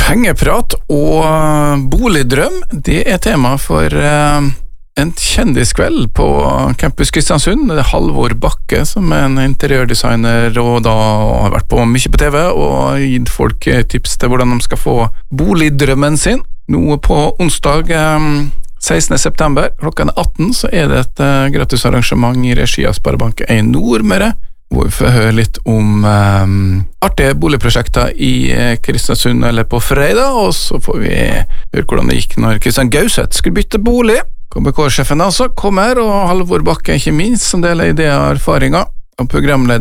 Pengeprat og boligdrøm, det tema for en kjendiskveld på Campus Kristiansund. Det Halvor Bakke, som en interiørdesigner og da har vært på mye på TV og gitt folk tips til hvordan de skal få boligdrømmen sin. Nå på onsdag 16. september klokken 18 så det et gratis arrangement I regi av Sparebank1 Nordmøre, hvor vi får høre litt om artige boligprosjekter I Kristiansund eller på fredag, og så får vi høre hvordan det gikk når Kristian Gauseth skulle bytte bolig. KBK-sjefen altså kommer, og Halvor Bakke ikke minst, som deler ideer og erfaringer, og programleder